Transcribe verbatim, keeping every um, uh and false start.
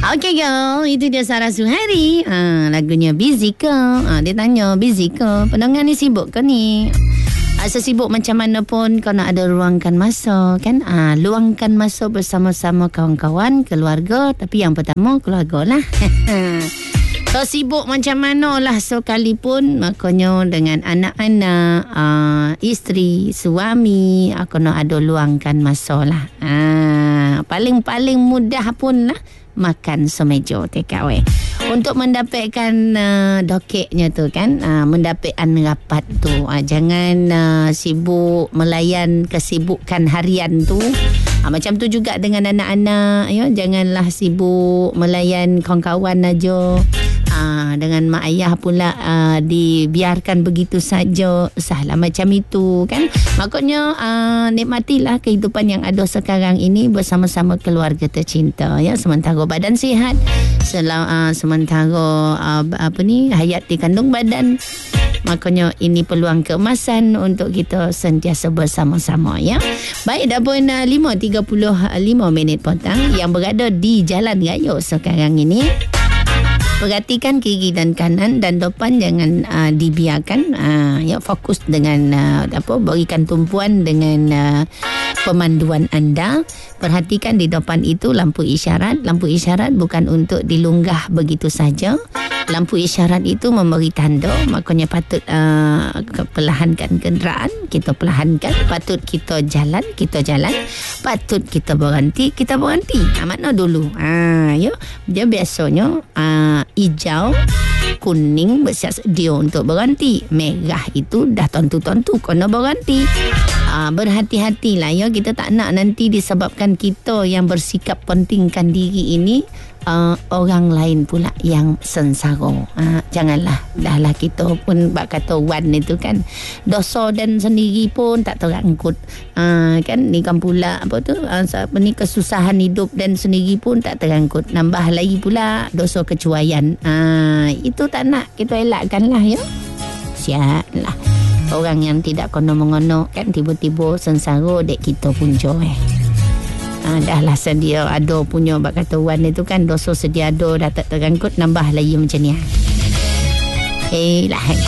Okay girl, itu dia Sarah Suhairi. Ha, lagunya Busy ke? Ha, dia tanya busy ke? Pendengar ni sibuk ke ni? Ha, sesibuk macam mana pun kau nak ada luangkan masa kan? Ha, luangkan masa bersama-sama kawan-kawan, keluarga. Tapi yang pertama keluarga lah. Kau sibuk macam mana lah sekalipun, makanya dengan anak-anak, uh, isteri, suami, aku nak ada luangkan masa lah. Ha, paling-paling mudah pun lah makan semeja take away. Untuk mendapatkan uh, dokeknya tu kan, uh, mendapatkan rapat tu, uh, jangan uh, sibuk melayan kesibukan harian tu. uh, Macam tu juga dengan anak-anak ya. Janganlah sibuk melayan kawan-kawan aja. Uh, dengan mak ayah pula uh, dibiarkan begitu saja, salah macam itu kan. Makanya uh, nikmatilah kehidupan yang ada sekarang ini bersama-sama keluarga tercinta ya. Sementara badan sihat, sel- uh, sementara uh, apa ni hayat di kandung badan. Makanya ini peluang keemasan untuk kita sentiasa bersama-sama ya. Baik, dah pun uh, lima tiga puluh lima minit petang yang berada di Jalan Raya sekarang ini. Perhatikan kiri dan kanan dan depan, jangan uh, dibiarkan. Uh, ya, fokus dengan uh, apa berikan tumpuan dengan uh, pemanduan anda. Perhatikan di depan itu lampu isyarat. Lampu isyarat bukan untuk dilunggah begitu saja. Lampu isyarat itu memberi tanda, makanya patut uh, perlahankan kenderaan, kita perlahankan. Patut kita jalan, kita jalan. Patut kita berhenti, kita berhenti. Ha, mana dulu? Ha, ya. Dia biasanya uh, hijau, kuning bersiap sedia untuk berhenti. Merah itu dah tentu-tentu kena berhenti. Uh, berhati-hatilah ya. Kita tak nak nanti disebabkan kita yang bersikap pentingkan diri ini, Uh, orang lain pula yang sengsara. uh, Janganlah. Dahlah kita pun bak kata wan itu kan, dosa dan sendiri pun tak terangkut. uh, Kan ni kan pula apa tu, uh, apa ni kesusahan hidup dan sendiri pun tak terangkut. Nambah lagi pula dosa kecuaian. uh, Itu tak nak kita elakkan lah ya. Siap lah. Orang yang tidak kono-mengono kan tiba-tiba sengsara dek kita punca eh. Ha, dah lah sedia ada punya bak kata wan itu kan, dosa sedia ada dah tak terangkut, nambah lagi macam ni. Eh lah.